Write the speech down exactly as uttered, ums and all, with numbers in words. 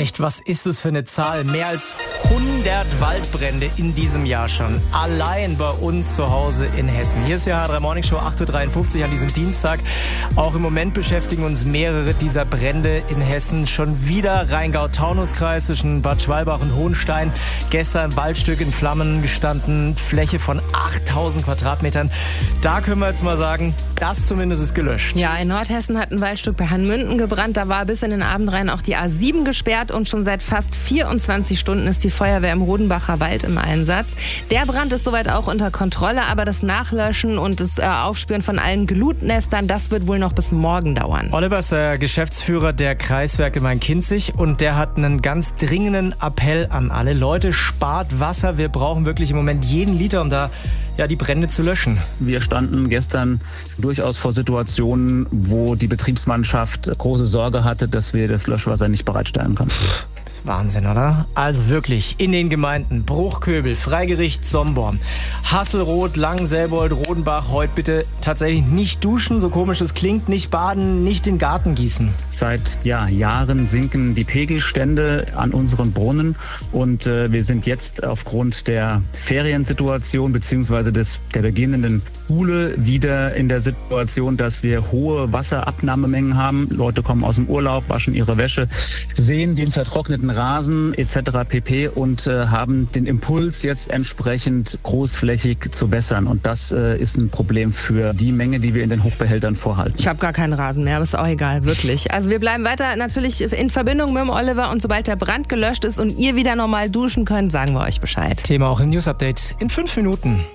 Echt, was ist es für eine Zahl? Mehr als hundert Waldbrände in diesem Jahr schon. Allein bei uns zu Hause in Hessen. Hier ist die H drei Morning Show, acht Uhr dreiundfünfzig an diesem Dienstag. Auch im Moment beschäftigen uns mehrere dieser Brände in Hessen. Schon wieder Rheingau-Taunus-Kreis zwischen Bad Schwalbach und Hohenstein. Gestern Waldstück in Flammen gestanden. Fläche von achttausend Quadratmetern. Da können wir jetzt mal sagen, das zumindest ist gelöscht. Ja, in Nordhessen hat ein Waldstück bei Hanmünden gebrannt. Da war bis in den Abend rein auch die A sieben gesperrt und schon seit fast vierundzwanzig Stunden ist die Feuerwehr im Rodenbacher Wald im Einsatz. Der Brand ist soweit auch unter Kontrolle, aber das Nachlöschen und das äh, Aufspüren von allen Glutnestern, das wird wohl noch bis morgen dauern. Oliver ist der Geschäftsführer der Kreiswerke Main-Kinzig und der hat einen ganz dringenden Appell an alle Leute. Spart Wasser, wir brauchen wirklich im Moment jeden Liter, um da ja, die Brände zu löschen. Wir standen gestern durchaus vor Situationen, wo die Betriebsmannschaft große Sorge hatte, dass wir das Löschwasser nicht bereitstellen können. Das ist Wahnsinn, oder? Also wirklich, in den Gemeinden Bruchköbel, Freigericht, Somborn, Hasselroth, Langenselbold, Rodenbach, heute bitte tatsächlich nicht duschen, so komisch es klingt, nicht baden, nicht den Garten gießen. Seit ja, Jahren sinken die Pegelstände an unseren Brunnen und äh, wir sind jetzt aufgrund der Feriensituation bzw. Des, der beginnenden Schule wieder in der Situation, dass wir hohe Wasserabnahmemengen haben. Leute kommen aus dem Urlaub, waschen ihre Wäsche, sehen den vertrockneten Rasen et cetera pp. Und äh, haben den Impuls jetzt entsprechend großflächig zu wässern. Und das äh, ist ein Problem für die Menge, die wir in den Hochbehältern vorhalten. Ich habe gar keinen Rasen mehr, aber ist auch egal, wirklich. Also wir bleiben weiter natürlich in Verbindung mit dem Oliver und sobald der Brand gelöscht ist und ihr wieder normal duschen könnt, sagen wir euch Bescheid. Thema auch im News Update in fünf Minuten.